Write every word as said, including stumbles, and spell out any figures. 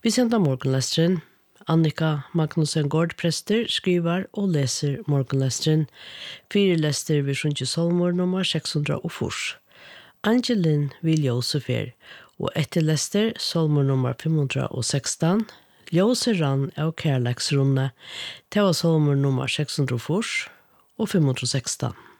Vi sender morgenlesteren. Annika Magnussen Gårdprester skriver og leser morgenlesteren. Fire lester ved Sjunke Solmor nummer seks hundre og fire. Angelin vil Josefer, og etter lester Solmor nummer fem hundre og seksten. Ljøse rann av kærleksrunne, det var Solmor nummer seks hundre og fire og fem hundre og seksten.